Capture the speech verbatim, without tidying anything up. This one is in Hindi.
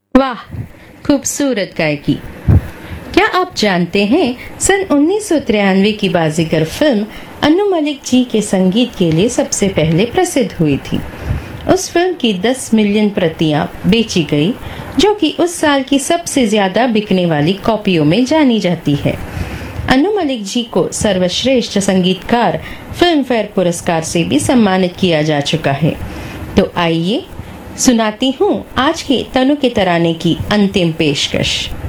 वाह, खूबसूरत गायकी। क्या आप जानते हैं सन उन्नीस सौ तिरानवे की बाजीगर फिल्म अनु मलिक जी के संगीत के लिए सबसे पहले प्रसिद्ध हुई थी। उस फिल्म की दस मिलियन प्रतियां बेची गई, जो कि उस साल की सबसे ज्यादा बिकने वाली कॉपियों में जानी जाती है। अनु मलिक जी को सर्वश्रेष्ठ संगीतकार फिल्म फेयर पुरस्कार से भी सम्मानित किया जा चुका है। तो आइए सुनाती हूँ आज के तनु के तराने की अंतिम पेशकश।